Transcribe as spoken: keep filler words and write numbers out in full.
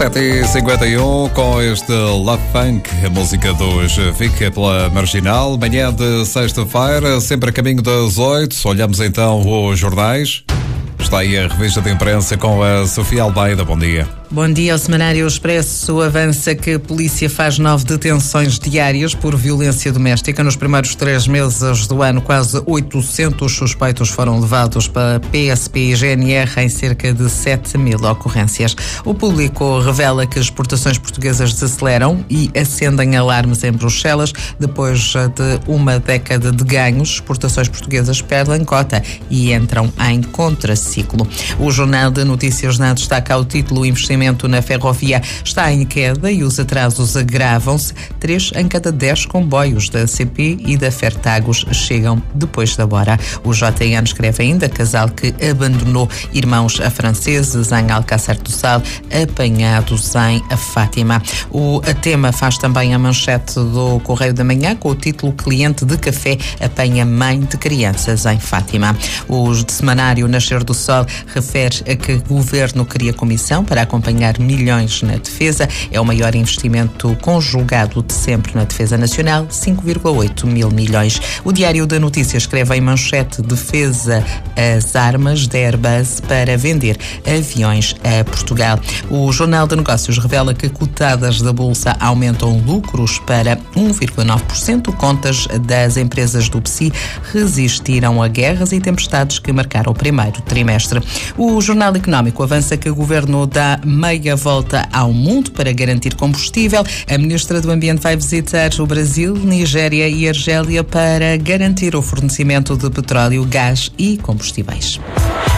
sete e cinquenta e um com este Love Funk, a música dos Fica pela Marginal. Manhã de sexta-feira, sempre a caminho das oito. Olhamos então os jornais. Está aí a revista de imprensa com a Sofia Almeida. Bom dia. Bom dia. O Semanário Expresso avança que a polícia faz nove detenções diárias por violência doméstica. Nos primeiros três meses do ano, quase oitocentos suspeitos foram levados para P S P e G N R em cerca de sete mil ocorrências. O Público revela que as exportações portuguesas desaceleram e acendem alarmes em Bruxelas. Depois de uma década de ganhos, exportações portuguesas perdem cota e entram em contraciclo. O Jornal de Notícias N A destaca o título: o investimento na ferrovia está em queda e os atrasos agravam-se. Três em cada dez comboios da C P e da Fertagos chegam depois da hora. O J N escreve ainda: casal que abandonou irmãos franceses em Alcácer do Sal, apanhados em Fátima. O tema faz também a manchete do Correio da Manhã com o título: cliente de café apanha mãe de crianças em Fátima. O semanário Nascer do Sol refere a que o governo cria comissão para acompanhar milhões na defesa. É o maior investimento conjugado de sempre na defesa nacional, cinco vírgula oito mil milhões. O Diário da Notícia escreve em manchete: defesa as armas da Airbus para vender aviões a Portugal. O Jornal de Negócios revela que cotadas da Bolsa aumentam lucros para um vírgula nove por cento. Contas das empresas do P S I resistiram a guerras e tempestades que marcaram o primeiro trimestre. O Jornal Económico avança que o governo dá meia volta ao mundo para garantir combustível. A Ministra do Ambiente vai visitar o Brasil, Nigéria e Argélia para garantir o fornecimento de petróleo, gás e combustíveis.